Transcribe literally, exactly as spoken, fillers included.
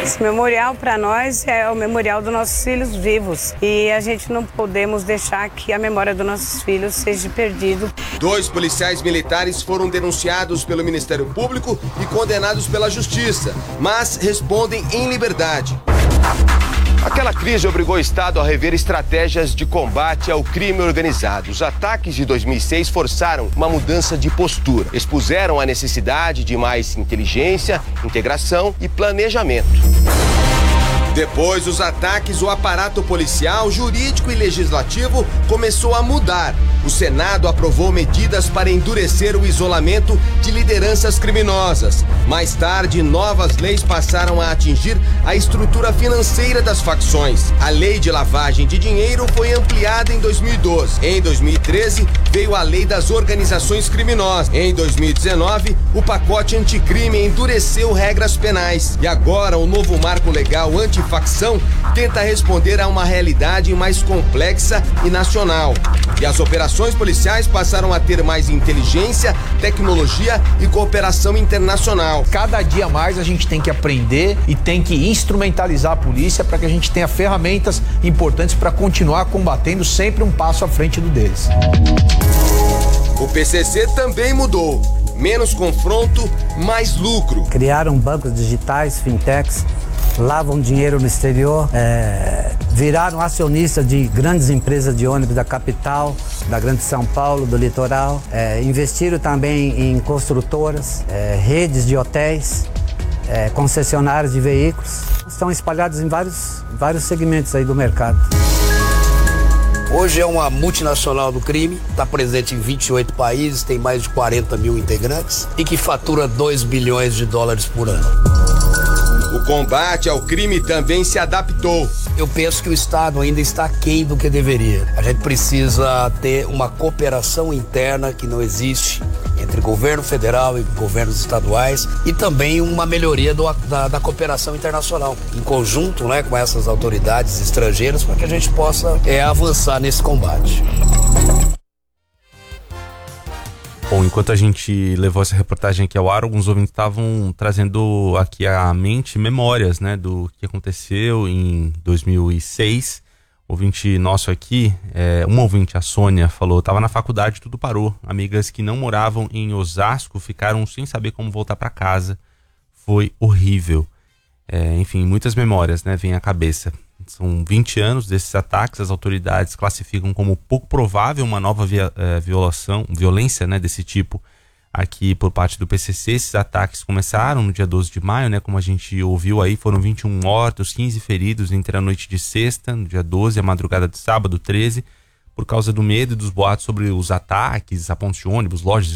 Esse memorial para nós é o memorial dos nossos filhos vivos e a gente não podemos deixar que a memória dos nossos filhos seja perdida. Dois policiais militares foram denunciados pelo Ministério Público e condenados pela Justiça, mas respondem em liberdade. Aquela crise obrigou o Estado a rever estratégias de combate ao crime organizado. Os ataques de dois mil e seis forçaram uma mudança de postura. Expuseram a necessidade de mais inteligência, integração e planejamento. Depois dos ataques, o aparato policial, jurídico e legislativo começou a mudar. O Senado aprovou medidas para endurecer o isolamento de lideranças criminosas. Mais tarde, novas leis passaram a atingir a estrutura financeira das facções. A lei de lavagem de dinheiro foi ampliada em dois mil e doze. Em dois mil e treze, veio a lei das organizações criminosas. Em dois mil e dezenove, o pacote anticrime endureceu regras penais. E agora, o novo marco legal antifacção tenta responder a uma realidade mais complexa e nacional. E as operações policiais passaram a ter mais inteligência, tecnologia e cooperação internacional. Cada dia mais a gente tem que aprender e tem que instrumentalizar a polícia para que a gente tenha ferramentas importantes para continuar combatendo sempre um passo à frente do deles. O P C C também mudou. Menos confronto, mais lucro. Criaram bancos digitais, fintechs, lavam dinheiro no exterior, é, viraram acionistas de grandes empresas de ônibus da capital, da Grande São Paulo, do litoral, é, investiram também em construtoras, é, redes de hotéis, é, concessionárias de veículos, estão espalhados em vários, vários segmentos aí do mercado. Hoje é uma multinacional do crime, está presente em vinte e oito países, tem mais de quarenta mil integrantes e que fatura dois bilhões de dólares por ano. O combate ao crime também se adaptou. Eu penso que o Estado ainda está aquém do que deveria. A gente precisa ter uma cooperação interna que não existe entre governo federal e governos estaduais e também uma melhoria do, da, da cooperação internacional, em conjunto, né, com essas autoridades estrangeiras, para que a gente possa é, avançar nesse combate. Bom, enquanto a gente levou essa reportagem aqui ao ar, alguns ouvintes estavam trazendo aqui à mente memórias, né, do que aconteceu em dois mil e seis. Ouvinte nosso aqui, é, um ouvinte, a Sônia, falou: estava na faculdade, tudo parou. Amigas que não moravam em Osasco ficaram sem saber como voltar para casa. Foi horrível. É, enfim, muitas memórias, né, vêm à cabeça. São vinte anos desses ataques, as autoridades classificam como pouco provável uma nova via, eh, violação, violência, né, desse tipo aqui por parte do P C C. Esses ataques começaram no dia doze de maio, né, como a gente ouviu aí, foram vinte e um mortos, quinze feridos entre a noite de sexta, no dia doze, e a madrugada de sábado, treze, por causa do medo e dos boatos sobre os ataques a pontos de ônibus, lojas